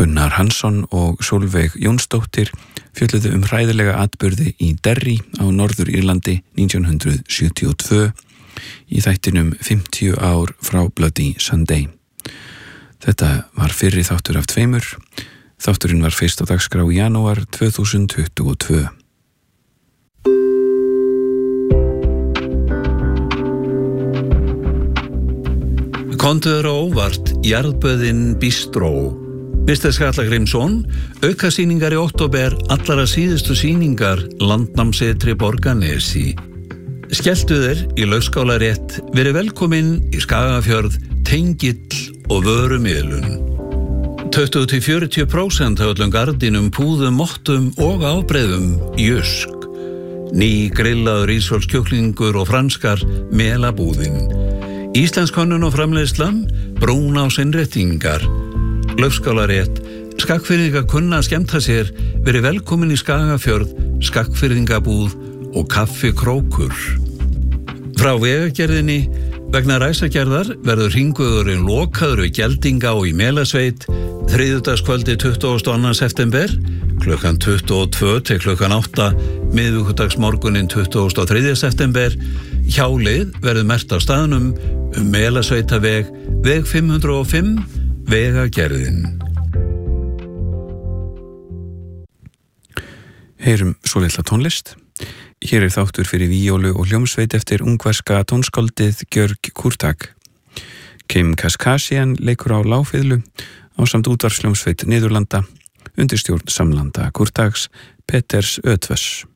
Gunnar Hansson og Sólveig Jónsdóttir fjölluðu hræðilega atburði í Derry á Norður Írlandi 1972 í þættinum 50 ár frá Bloody Sunday. Þetta var fyrri þáttur af 2. Þátturinn var fyrst á dagskrá í janúar 2022. Kontuður á óvart, jarðböðin Bistró. Mr. Skalla Grímsson, aukasýningar í október, allara síðustu sýningar, Landnámsetri Borgarnesi. Skelltu þér í Laufskálarétt, verið velkomin í Skagafjörð, tengill og vörumiðlun. 20-40% af öllum gardínum, púðum, mottum og ábreiðum Jysk. Ný grillaður ísfólkskjúklingur og franskar melabúðin. Íslensk hönnun og framleiðslan, Brúnás innréttingar, Laufskálarétt, Skagfirðingar kunna að skemmta sér, verið velkomin í Skagafjörð, Skagfirðingabúð og Kaffi Krókur. Frá Vegagerðinni, vegna ræsagerðar verður hringvegurinn lokaður við Geldinga og í Melasveit, þriðjudagskvöldi 22. september, klukkan 22 til klukkan 8, miðvikudagsmorgunin 23. september. Hjálið verður merkt á staðnum Melasveitaveg, veg 505, Vegagerðin. Heyrum svo litla tónlist. Hér þáttur fyrir víólu og hljómsveit eftir ungverska tónskáldið Gjörg Kurtak. Kim Kaskasian leikur á lágfiðlu ásamt útvarpshljómsveit Niðurlanda undir stjórn samlanda Kurtaks Peters Ötvöss.